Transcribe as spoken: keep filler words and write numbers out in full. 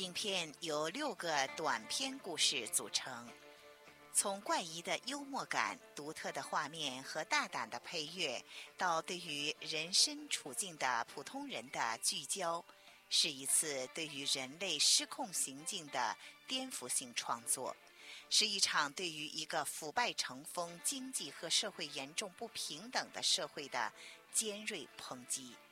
影片由六个短篇故事组成，从怪异的幽默感、独特的画面和大胆的配乐，到对于人身处境的普通人的聚焦，是一次对于人类失控行径的颠覆性创作，是一场对于一个腐败成风、经济和社会严重不平等的社会的尖锐抨击。